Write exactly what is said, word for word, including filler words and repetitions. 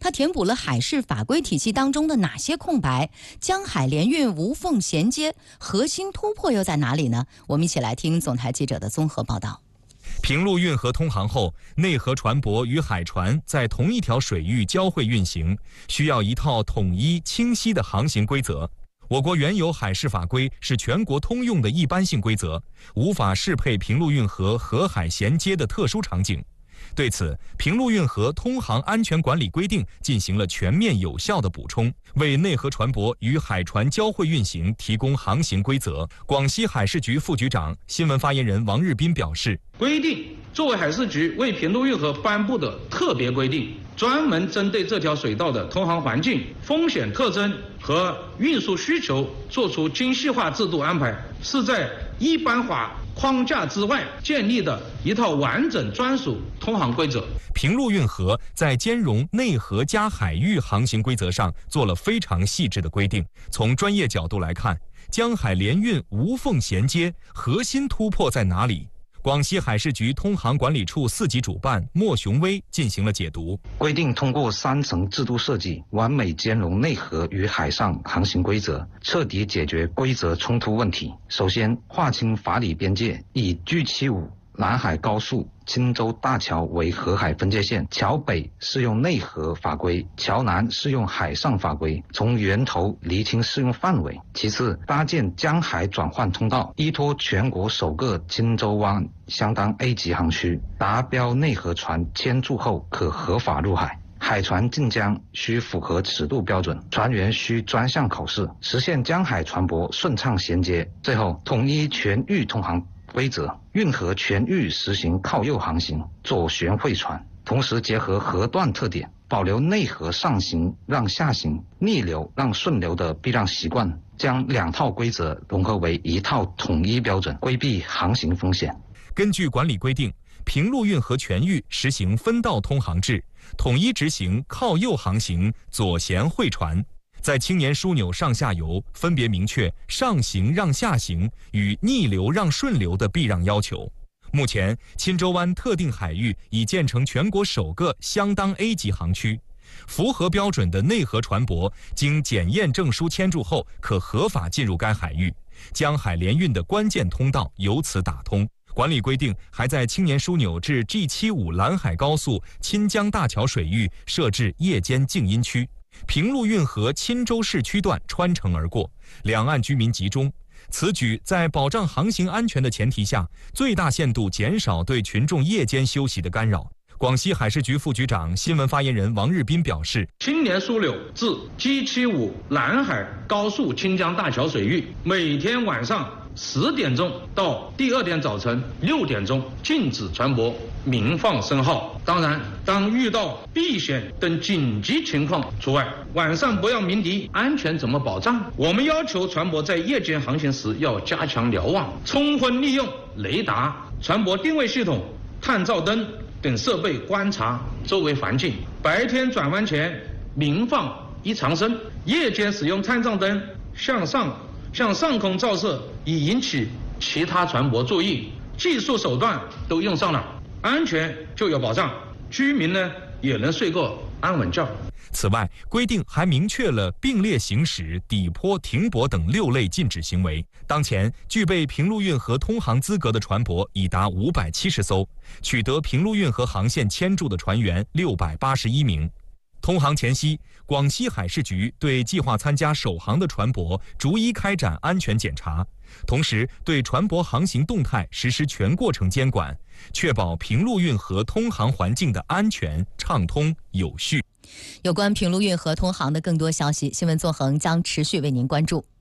它填补了海事法规体系当中的哪些空白？江海联运无缝衔接，核心突破又在哪里呢？我们一起来听总台记者的综合报道。 平陆运河通航后，内河船舶与海船在同一条水域交汇运行，需要一套统一清晰的航行规则。我国原有海事法规是全国通用的一般性规则，无法适配平陆运河河海衔接的特殊场景。对此，平陆运河通航安全管理规定进行了全面有效的补充，为内河船舶与海船交汇运行提供航行规则。广西海事局副局长、新闻发言人王日斌表示， 规定作为海事局为平陆运河颁布的特别规定，专门针对这条水道的通航环境、风险特征和运输需求作出精细化制度安排，是在一般法框架之外建立的一套完整专属通航规则。 平陆运河在兼容内河加海域航行规则上做了非常细致的规定。从专业角度来看，江海联运无缝衔接，核心突破在哪里？广西海事局通航管理处四级主办莫雄威进行了解读。 规定通过三层制度设计，完美兼容内河与海上航行规则，彻底解决规则冲突问题。首先，划清法理边界，以 G 七五南海高速钦州大桥为河海分界线，桥北适用内河法规，桥南适用海上法规，从源头厘清适用范围。其次，搭建江海转换通道，依托全国首个钦州湾相当 A 级航区，达标内河船签注后可合法入海。海船进江需符合尺度标准，船员需专项考试，实现江海船舶顺畅衔接。最后，统一全域通航规则，运河全域实行靠右航行，左旋汇船，同时结合河段特点，保留内河上行让下行、逆流让顺流的避让习惯，将两套规则融合为一套统一标准，规避航行风险。 根据管理规定，平陆运河全域实行分道通航制，统一执行靠右航行、左舷汇船。在青年枢纽上下游分别明确上行让下行与逆流让顺流的避让要求。目前，钦州湾特定海域已建成全国首个相当 A 级航区，符合标准的内河船舶经检验证书签注后，可合法进入该海域，江海联运的关键通道由此打通。管理规定还在青年枢纽至 G 七五兰海高速钦江大桥水域设置夜间静音区。平陆运河钦州市区段穿城而过，两岸居民集中。此举在保障航行安全的前提下，最大限度减少对群众夜间休息的干扰。广西海事局副局长、新闻发言人王日斌表示， 青年枢纽至 G 七五兰海高速钦江大桥水域，每天晚上十点钟到第二天早晨六点钟禁止船舶鸣放声号。当然，当遇到避险等紧急情况除外。晚上不要鸣笛，安全怎么保障？我们要求船舶在夜间航行时要加强瞭望，充分利用雷达、船舶定位系统、探照灯等设备观察周围环境。白天转弯前鸣放一长声，夜间使用探照灯向上向上空照射，以引起其他船舶注意。技术手段都用上了，安全就有保障，居民呢也能睡个安稳觉。 此外，规定还明确了并列行驶、底坡、停泊等六类禁止行为。当前，具备平陆运河通航资格的船舶已达五百七十艘，取得平陆运河航线签注的船员六百八十一名。通航前夕，广西海事局对计划参加首航的船舶逐一开展安全检查，同时对船舶航行动态实施全过程监管，确保平陆运河通航环境的安全、畅通、有序。 有关平陆运河通航的更多消息，新闻纵横将持续为您关注。